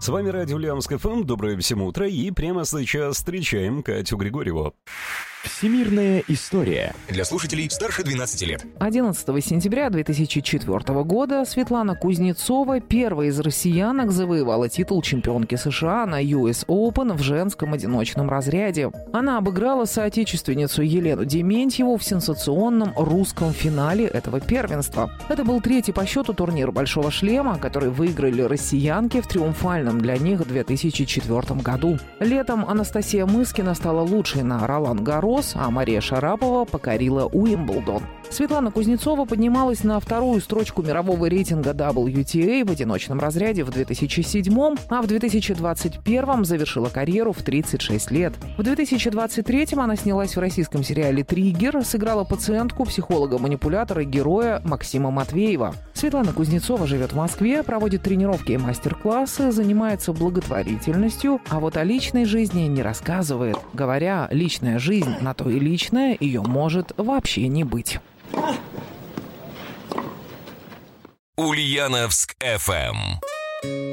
С вами радио Ульяновск ФМ. Доброе всем утро. И прямо сейчас встречаем Катю Григорьеву. Всемирная история. Для слушателей старше 12 лет. 11 сентября 2004 года Светлана Кузнецова, первая из россиянок, завоевала титул чемпионки США на US Open в женском одиночном разряде. Она обыграла соотечественницу Елену Дементьеву в сенсационном русском финале этого первенства. Это был третий по счету турнир «Большого шлема», который выиграли россиянки в триумфальном для них 2004 году. Летом Анастасия Мыскина стала лучшей на Ролан-Гаррос, а Мария Шарапова покорила Уимблдон. Светлана Кузнецова поднималась на вторую строчку мирового рейтинга WTA в одиночном разряде в 2007, а в 2021 завершила карьеру в 36 лет. В 2023 она снялась в российском сериале «Триггер», сыграла пациентку, психолога-манипулятора и героя Максима Матвеева. Светлана Кузнецова живет в Москве, проводит тренировки и мастер-классы, занимается благотворительностью, а вот о личной жизни не рассказывает. Говоря, личная жизнь на то и личная, ее может вообще не быть. Ульяновск ФМ.